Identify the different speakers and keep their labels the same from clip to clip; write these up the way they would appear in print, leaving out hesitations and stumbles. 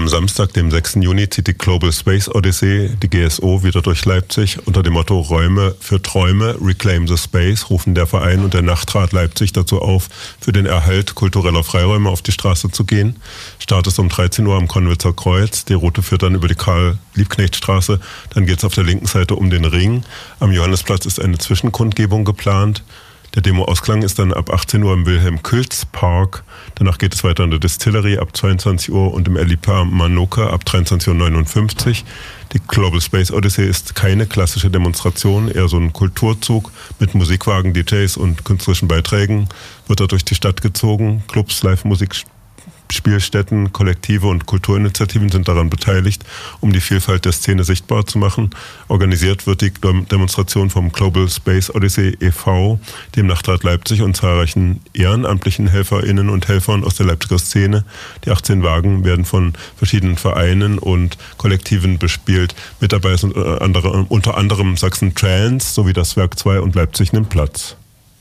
Speaker 1: Am Samstag, dem 6. Juni, zieht die Global Space Odyssey, die GSO, wieder durch Leipzig. Unter dem Motto Räume für Träume, Reclaim the Space, rufen der Verein und der Nachtrat Leipzig dazu auf, für den Erhalt kultureller Freiräume auf die Straße zu gehen. Start ist um 13 Uhr am Konnewitzer Kreuz. Die Route führt dann über die Karl-Liebknecht-Straße. Dann geht es auf der linken Seite um den Ring. Am Johannesplatz ist eine Zwischenkundgebung geplant. Der Demo-Ausklang ist dann ab 18 Uhr im Wilhelm-Külz-Park. Danach geht es weiter in der Distillery ab 22 Uhr und im Elipa Manoka ab 23.59 Uhr. Die Global Space Odyssey ist keine klassische Demonstration, eher so ein Kulturzug mit Musikwagen, DJs und künstlerischen Beiträgen. Wird da durch die Stadt gezogen. Clubs, Live-Musik, Spielstätten, Kollektive und Kulturinitiativen sind daran beteiligt, um die Vielfalt der Szene sichtbar zu machen. Organisiert wird die Demonstration vom Global Space Odyssey e.V., dem Nachtrat Leipzig und zahlreichen ehrenamtlichen HelferInnen und Helfern aus der Leipziger Szene. Die 18 Wagen werden von verschiedenen Vereinen und Kollektiven bespielt. Mit dabei sind unter anderem Sachsen Trans sowie das Werk 2 und Leipzig nimmt Platz.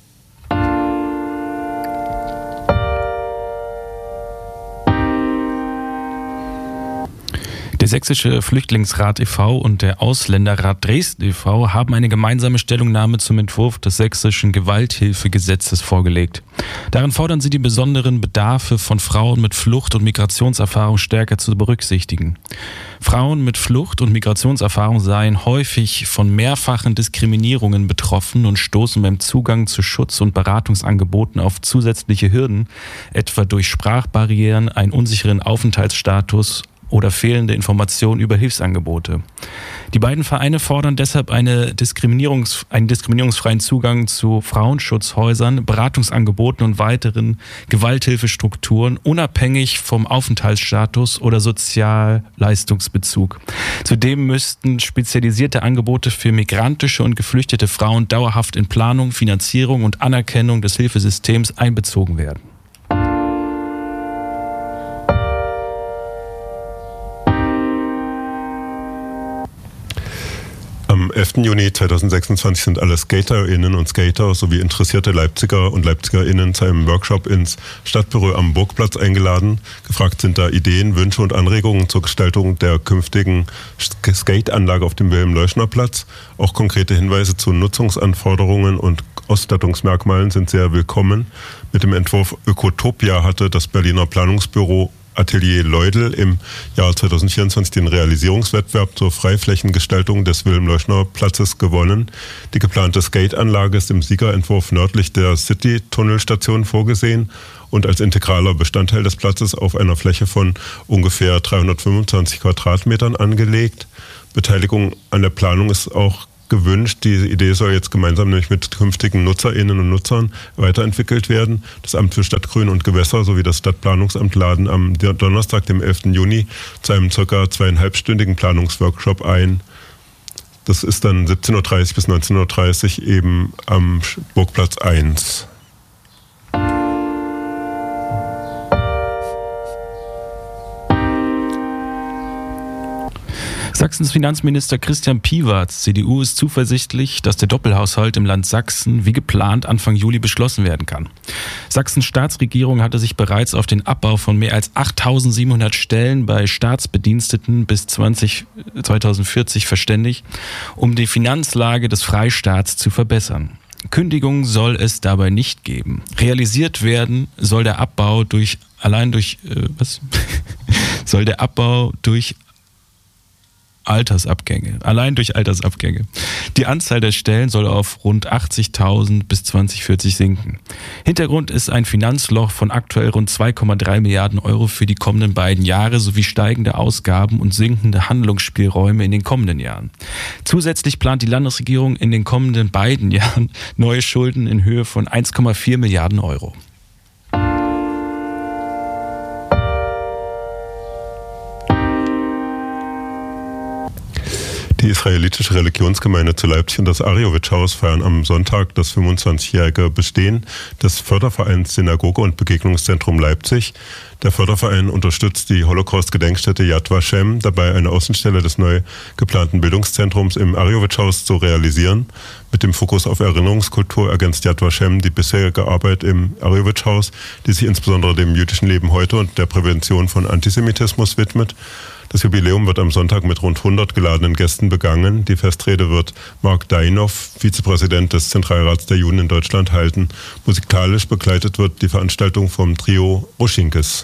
Speaker 2: Der Sächsische Flüchtlingsrat e.V. und der Ausländerrat Dresden e.V. haben eine gemeinsame Stellungnahme zum Entwurf des sächsischen Gewalthilfegesetzes vorgelegt. Darin fordern sie, die besonderen Bedarfe von Frauen mit Flucht- und Migrationserfahrung stärker zu berücksichtigen. Frauen mit Flucht- und Migrationserfahrung seien häufig von mehrfachen Diskriminierungen betroffen und stoßen beim Zugang zu Schutz- und Beratungsangeboten auf zusätzliche Hürden, etwa durch Sprachbarrieren, einen unsicheren Aufenthaltsstatus oder fehlende Informationen über Hilfsangebote. Die beiden Vereine fordern deshalb einen diskriminierungsfreien Zugang zu Frauenschutzhäusern, Beratungsangeboten und weiteren Gewalthilfestrukturen, unabhängig vom Aufenthaltsstatus oder Sozialleistungsbezug. Zudem müssten spezialisierte Angebote für migrantische und geflüchtete Frauen dauerhaft in Planung, Finanzierung und Anerkennung des Hilfesystems einbezogen werden.
Speaker 1: Am 11. Juni 2026 sind alle SkaterInnen und Skater sowie interessierte Leipziger und LeipzigerInnen zu einem Workshop ins Stadtbüro am Burgplatz eingeladen. Gefragt sind da Ideen, Wünsche und Anregungen zur Gestaltung der künftigen Skateanlage auf dem Wilhelm-Leuschner-Platz. Auch konkrete Hinweise zu Nutzungsanforderungen und Ausstattungsmerkmalen sind sehr willkommen. Mit dem Entwurf Ökotopia hatte das Berliner Planungsbüro Atelier Leudel im Jahr 2024 den Realisierungswettbewerb zur Freiflächengestaltung des Wilhelm-Leuschner-Platzes gewonnen. Die geplante Skateanlage ist im Siegerentwurf nördlich der City-Tunnelstation vorgesehen und als integraler Bestandteil des Platzes auf einer Fläche von ungefähr 325 Quadratmetern angelegt. Beteiligung an der Planung ist auch gewünscht. Diese Idee soll jetzt gemeinsam nämlich mit künftigen NutzerInnen und Nutzern weiterentwickelt werden. Das Amt für Stadtgrün und Gewässer sowie das Stadtplanungsamt laden am Donnerstag, dem 11. Juni, zu einem ca. 2,5-stündigen Planungsworkshop ein. Das ist dann 17.30 Uhr bis 19.30 Uhr eben am Burgplatz 1.
Speaker 2: Sachsens Finanzminister Christian Piwarz, CDU, ist zuversichtlich, dass der Doppelhaushalt im Land Sachsen wie geplant Anfang Juli beschlossen werden kann. Sachsens Staatsregierung hatte sich bereits auf den Abbau von mehr als 8.700 Stellen bei Staatsbediensteten bis 2040 verständigt, um die Finanzlage des Freistaats zu verbessern. Kündigungen soll es dabei nicht geben. Realisiert werden soll der Abbau durch Altersabgänge. Allein durch Altersabgänge. Die Anzahl der Stellen soll auf rund 80.000 bis 2040 sinken. Hintergrund ist ein Finanzloch von aktuell rund 2,3 Milliarden Euro für die kommenden beiden Jahre sowie steigende Ausgaben und sinkende Handlungsspielräume in den kommenden Jahren. Zusätzlich plant die Landesregierung in den kommenden beiden Jahren neue Schulden in Höhe von 1,4 Milliarden Euro.
Speaker 1: Die israelitische Religionsgemeinde zu Leipzig und das Arjowitsch-Haus feiern am Sonntag das 25-jährige Bestehen des Fördervereins Synagoge und Begegnungszentrum Leipzig. Der Förderverein unterstützt die Holocaust-Gedenkstätte Yad Vashem dabei, eine Außenstelle des neu geplanten Bildungszentrums im Arjowitsch-Haus zu realisieren. Mit dem Fokus auf Erinnerungskultur ergänzt Yad Vashem die bisherige Arbeit im Arjowitsch-Haus, die sich insbesondere dem jüdischen Leben heute und der Prävention von Antisemitismus widmet. Das Jubiläum wird am Sonntag mit rund 100 geladenen Gästen begangen. Die Festrede wird Mark Dainoff, Vizepräsident des Zentralrats der Juden in Deutschland, halten. Musikalisch begleitet wird die Veranstaltung vom Trio Ruschinkes.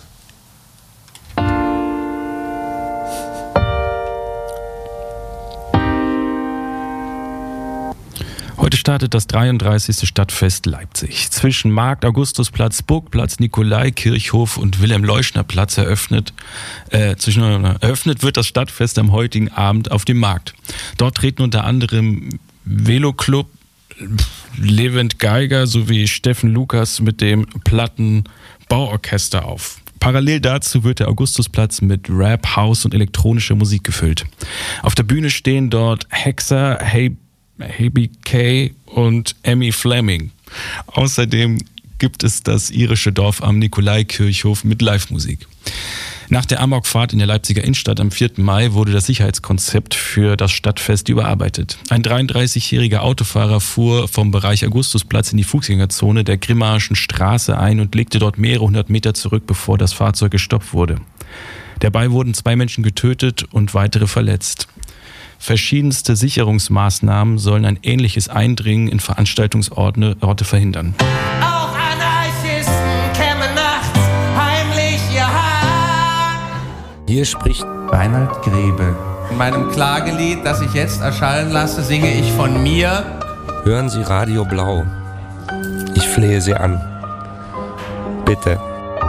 Speaker 2: Heute startet das 33. Stadtfest Leipzig. Zwischen Markt, Augustusplatz, Burgplatz, Nikolaikirchhof und Wilhelm-Leuschner-Platz eröffnet wird das Stadtfest am heutigen Abend auf dem Markt. Dort treten unter anderem Veloclub, Levent Geiger sowie Steffen Lukas mit dem Plattenbauorchester auf. Parallel dazu wird der Augustusplatz mit Rap, House und elektronischer Musik gefüllt. Auf der Bühne stehen dort Hexer, HBK und Emmy Fleming. Außerdem gibt es das irische Dorf am Nikolaikirchhof mit Live-Musik. Nach der Amokfahrt in der Leipziger Innenstadt am 4. Mai wurde das Sicherheitskonzept für das Stadtfest überarbeitet. Ein 33-jähriger Autofahrer fuhr vom Bereich Augustusplatz in die Fußgängerzone der Grimmaischen Straße ein und legte dort mehrere hundert Meter zurück, bevor das Fahrzeug gestoppt wurde. Dabei wurden 2 Menschen getötet und weitere verletzt. Verschiedenste Sicherungsmaßnahmen sollen ein ähnliches Eindringen in Veranstaltungsorte verhindern.
Speaker 3: Auch Anarchisten kämmen nachts heimlich ihr Haar.
Speaker 4: Hier spricht Reinhard Grebe.
Speaker 3: In meinem Klagelied, das ich jetzt erschallen lasse, singe ich von mir.
Speaker 4: Hören Sie Radio Blau. Ich flehe Sie an. Bitte.